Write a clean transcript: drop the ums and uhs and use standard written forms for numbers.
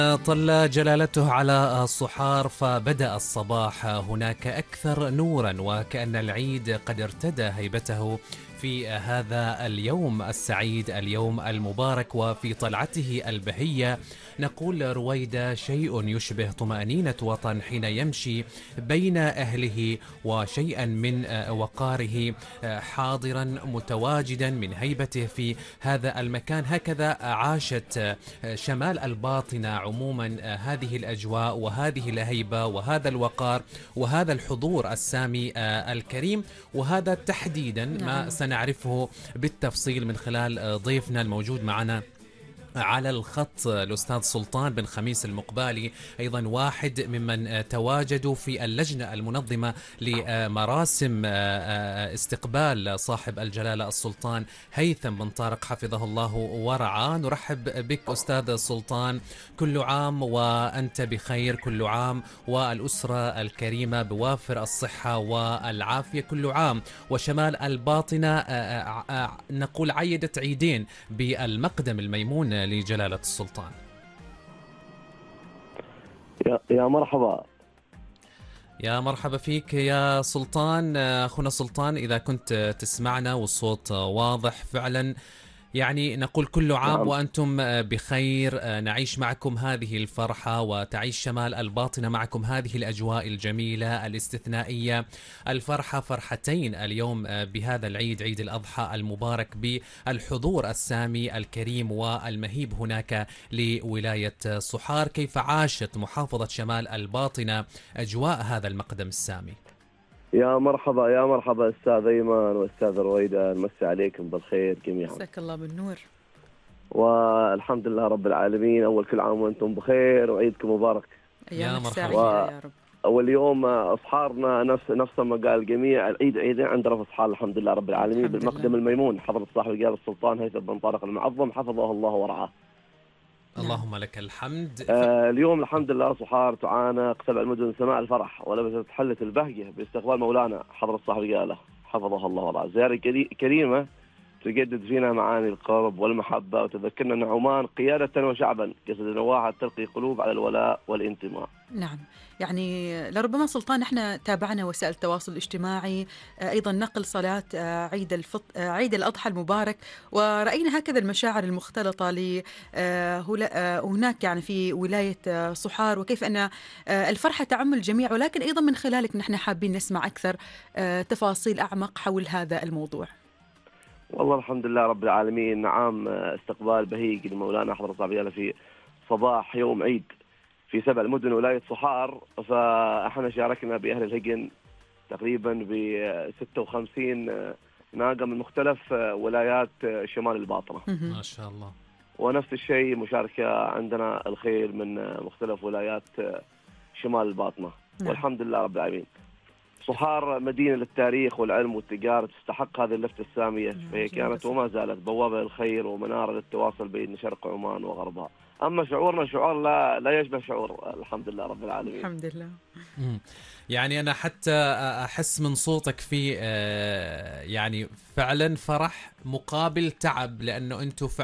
طل جلالته على الصحار فبدأ الصباح هناك أكثر نورا، وكأن العيد قد ارتدى هيبته في هذا اليوم السعيد، اليوم المبارك، وفي طلعته البهية نقول رويدا شيء يشبه طمأنينة وطن حين يمشي بين أهله، وشيئا من وقاره حاضرا متواجدا من هيبته في هذا المكان. هكذا عاشت شمال الباطنة عموما هذه الأجواء وهذه الهيبة وهذا الوقار وهذا الحضور السامي الكريم، وهذا تحديدا ما سنعرفه بالتفصيل من خلال ضيفنا الموجود معنا على الخط، الأستاذ سلطان بن خميس المقبالي، أيضا واحد ممن تواجدوا في اللجنة المنظمة لمراسم استقبال صاحب الجلالة السلطان هيثم بن طارق حفظه الله ورعاه. نرحب بك أستاذ سلطان، كل عام وأنت بخير، كل عام والأسرة الكريمة بوافر الصحة والعافية، كل عام وشمال الباطنة نقول عيدت عيدين بالمقدم الميمون لجلالة السلطان. يا مرحبا. يا مرحبا فيك يا سلطان. أخونا سلطان، إذا كنت تسمعنا والصوت واضح فعلا، يعني نقول كل عام نعم. وأنتم بخير، نعيش معكم هذه الفرحة وتعيش شمال الباطنة معكم هذه الأجواء الجميلة الاستثنائية. الفرحة فرحتين اليوم بهذا العيد، عيد الأضحى المبارك، بالحضور السامي الكريم والمهيب هناك لولاية صحار. كيف عاشت محافظة شمال الباطنة أجواء هذا المقدم السامي؟ يا مرحبا يا مرحبا أستاذ أيمن وأستاذ رويدا، نمسي عليكم بالخير جميعا. مساك الله بالنور. والحمد لله رب العالمين. أول كل عام وأنتم بخير وعيدكم مبارك. أيامك سعيدة يا رب. واليوم أصحارنا نفس ما قال الجميع، العيد عيدين عند رب أصحار الحمد لله رب العالمين بالمقدم الميمون حضرة صاحب الجلالة السلطان هيثم بن طارق المعظم حفظه الله ورعاه. اللهم لك الحمد. اليوم الحمد لله صحار تعانق 7 المدن سماء الفرح ولبست حلة البهجة باستقبال مولانا حضرة صاحب الجلالة حفظه الله ورعاه. زيارة كريمة تجدد فينا معاني القرب والمحبة وتذكرنا أن عمان قيادة وشعبا جسد واحد تلقي قلوب على الولاء والانتماء. نعم، يعني لربما سلطان احنا تابعنا وسائل التواصل الاجتماعي، ايضا نقل صلاة عيد الأضحى المبارك، ورأينا هكذا المشاعر المختلطة هناك يعني في ولاية صحار، وكيف أن الفرحة تعم الجميع، ولكن أيضا من خلالك نحن حابين نسمع أكثر تفاصيل أعمق حول هذا الموضوع. والله الحمد لله رب العالمين. نعم، استقبال بهيج لمولانا حضرة صاحب الجلالة في صباح يوم عيد في 7 مدن ولاية صحار. فاحنا شاركنا بأهل الهجن تقريبا ب 56 ناقة من مختلف ولايات شمال الباطنة. ما شاء الله. ونفس الشيء مشاركة عندنا الخير من مختلف ولايات شمال الباطنة. والحمد لله رب العالمين. صحار مدينة للتاريخ والعلم والتجارة، تستحق هذه اللفتة السامية، فهي كانت وما زالت بوابة للخير ومنارة للتواصل بين شرق عمان وغربها. أما شعورنا شعور لا يشبه شعور الحمد لله رب العالمين. الحمد لله. يعني أنا حتى أحس من صوتك في يعني فرح مقابل تعب، لأنه أنتم